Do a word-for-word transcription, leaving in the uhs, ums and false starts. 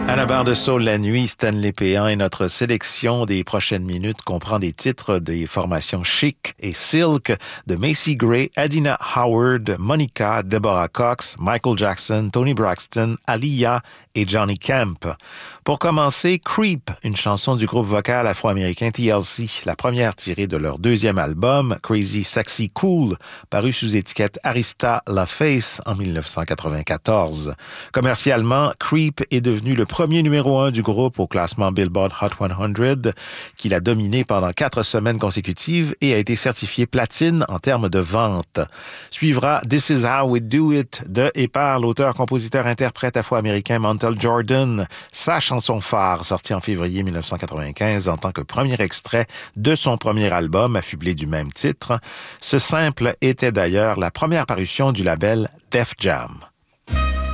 À la barre de Soul la nuit, Stanley Péan et notre sélection des prochaines minutes comprend des titres des formations Chic et Silk, de Macy Gray, Adina Howard, Monica, Deborah Cox, Michael Jackson, Toni Braxton, Aaliyah et Johnny Camp. Pour commencer, Creep, une chanson du groupe vocal afro-américain T L C, la première tirée de leur deuxième album, Crazy Sexy Cool, paru sous étiquette Arista La Face en dix-neuf cent quatre-vingt-quatorze. Commercialement, Creep est devenu le premier numéro un du groupe au classement Billboard Hot cent, qu'il a dominé pendant quatre semaines consécutives et a été certifié platine en termes de vente. Suivra This Is How We Do It de et par l'auteur-compositeur-interprète afro-américain Montel Jordan, sa chanson phare sortie en février dix-neuf cent quatre-vingt-quinze en tant que premier extrait de son premier album affublé du même titre. Ce simple était d'ailleurs la première parution du label Def Jam.